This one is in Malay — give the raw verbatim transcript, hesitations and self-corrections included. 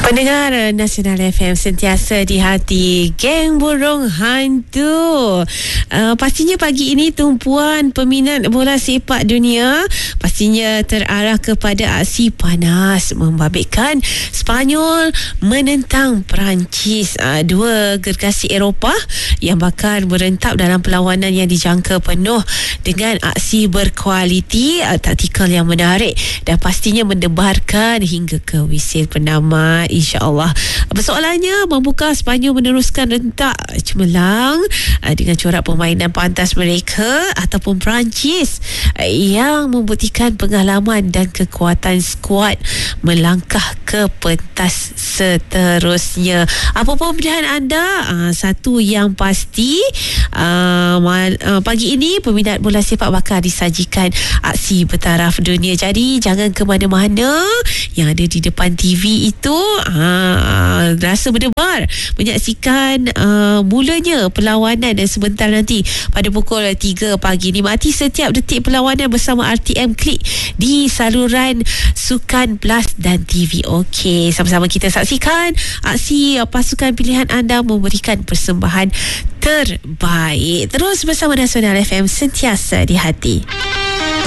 Pendengar Nasional F M sentiasa di hati geng burung hantu. Uh, pastinya pagi ini tumpuan peminat bola sepak dunia pastinya terarah kepada aksi panas membabitkan Spanyol menentang Perancis. Uh, dua gergasi Eropah yang bakal berentap dalam perlawanan yang dijangka penuh dengan aksi berkualiti, uh, taktikal yang menarik dan pastinya mendebarkan hingga ke wisil penamat, insya-Allah. Persoalannya, mampukah Sepanyol meneruskan rentak cemerlang uh, dengan corak permainan pantas mereka ataupun Perancis uh, yang membuktikan pengalaman dan kekuatan skuad melangkah ke pentas seterusnya. Apa pun pilihan anda? Uh, satu yang pasti, uh, mal, uh, pagi ini peminat bola sepak bakal disajikan aksi bertaraf dunia. Jadi jangan ke mana-mana, yang ada di depan T V itu uh, rasa berdebar menyaksikan uh, mulanya perlawanan, dan sebentar nanti pada pukul tiga pagi nikmati setiap detik perlawanan bersama R T M Klik di saluran Sukan Plus dan T V. Okey, sama-sama kita saksikan aksi uh, pasukan pilihan anda memberikan persembahan terbaik. Terus bersama Nasional F M, sentiasa di hati.